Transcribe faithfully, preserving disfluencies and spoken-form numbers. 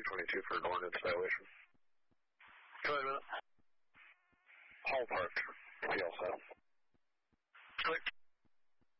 two twenty-two for an ordnance violation. Go ahead with it. Hall Park, P L seven.